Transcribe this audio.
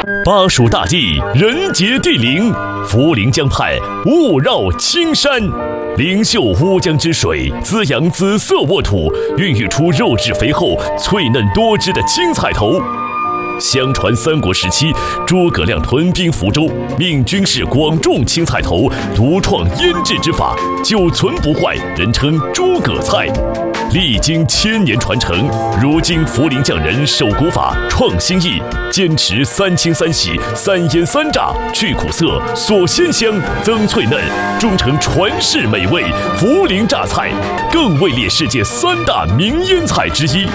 巴蜀大地，人杰地灵；涪陵江畔，雾绕青山。灵秀乌江之水滋养紫色沃土，孕育出肉质肥厚、脆嫩多汁的青菜头。相传三国时期，诸葛亮屯兵福州，命军士广种青菜头，独创腌制之法，久存不坏，人称诸葛菜。历经千年传承，如今涪陵匠人守古法、创新意，坚持3清3洗、3腌3炸，去苦涩、锁鲜香、增脆嫩，终成传世美味涪陵榨菜，更位列世界3大名腌菜之一。